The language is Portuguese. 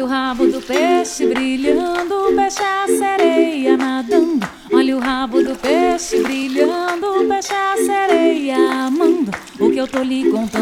rabo do peixe brilhando, o peixe é a sereia nadando. Olha o rabo do peixe brilhando, o peixe é a sereia amando. O que eu tô lhe contando